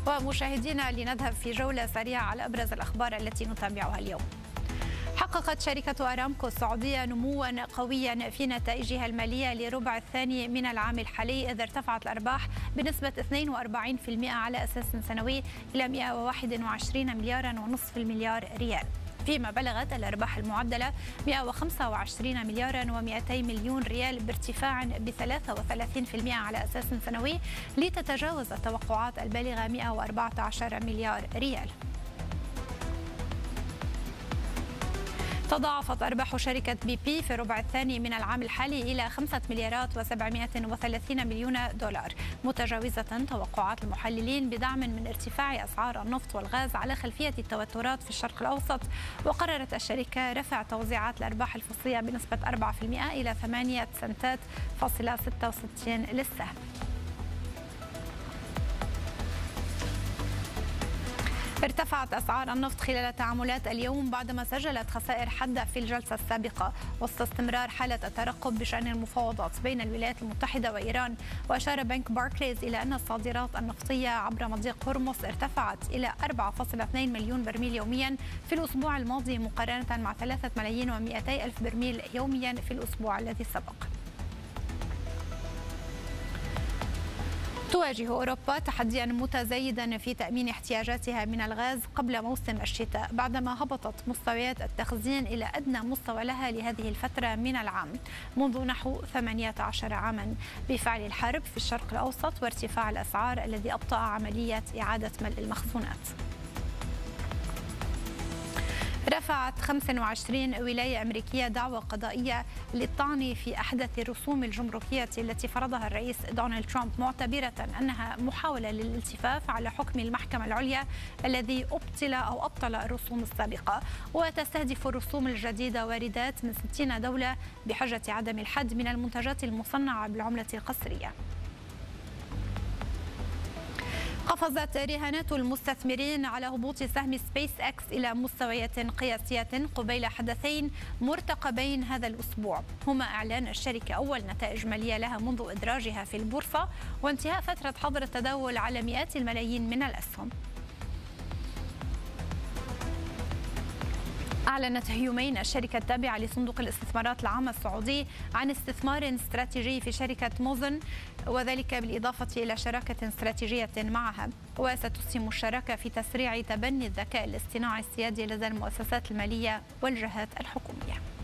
ومشاهدينا لنذهب في جولة سريعة على أبرز الأخبار التي نتابعها اليوم. حققت شركة أرامكو السعودية نموا قويا في نتائجها المالية لربع الثاني من العام الحالي، إذ ارتفعت الأرباح بنسبة 42% على أساس سنوي إلى 121 مليارا ونصف المليار ريال، فيما بلغت الأرباح المعدلة 125 مليارا و200 مليون ريال بارتفاع ب 33% على أساس سنوي، لتتجاوز التوقعات البالغة 114 مليار ريال. تضاعفت أرباح شركة بي بي في الربع الثاني من العام الحالي إلى 5 مليارات و730 مليون دولار، متجاوزة توقعات المحللين بدعم من ارتفاع أسعار النفط والغاز على خلفية التوترات في الشرق الأوسط. وقررت الشركة رفع توزيعات الأرباح الفصلية بنسبة 4% إلى 8 سنتات فاصلة 66 للسهم. ارتفعت أسعار النفط خلال التعاملات اليوم بعدما سجلت خسائر حادة في الجلسة السابقة وسط استمرار حالة الترقب بشأن المفاوضات بين الولايات المتحدة وإيران. وأشار بنك باركليز إلى أن الصادرات النفطية عبر مضيق هرمز ارتفعت إلى 4.2 مليون برميل يوميا في الأسبوع الماضي، مقارنة مع 3 ملايين و200 ألف برميل يوميا في الأسبوع الذي سبق. تواجه أوروبا تحديا متزايدا في تأمين احتياجاتها من الغاز قبل موسم الشتاء، بعدما هبطت مستويات التخزين إلى أدنى مستوى لها لهذه الفترة من العام منذ نحو 18 عاما، بفعل الحرب في الشرق الأوسط وارتفاع الأسعار الذي أبطأ عملية إعادة ملء المخزونات. رفعت 25 ولاية أمريكية دعوى قضائية للطعن في أحدث الرسوم الجمركية التي فرضها الرئيس دونالد ترامب، معتبرة أنها محاولة للالتفاف على حكم المحكمة العليا الذي أبطل الرسوم السابقة. وتستهدف الرسوم الجديدة واردات من 60 دولة بحجة عدم الحد من المنتجات المصنعة بالعملة القسرية. قفزت رهانات المستثمرين على هبوط سهم سبيس اكس إلى مستويات قياسية قبيل حدثين مرتقبين هذا الأسبوع، هما إعلان الشركة أول نتائج مالية لها منذ إدراجها في البورصة وانتهاء فترة حظر التداول على مئات الملايين من الأسهم. أعلنت هيومين الشركة التابعة لصندوق الاستثمارات العامة السعودي عن استثمار استراتيجي في شركة موزن، وذلك بالإضافة إلى شراكة استراتيجية معها. وستسهم الشراكة في تسريع تبني الذكاء الاصطناعي السيادي لدى المؤسسات المالية والجهات الحكومية.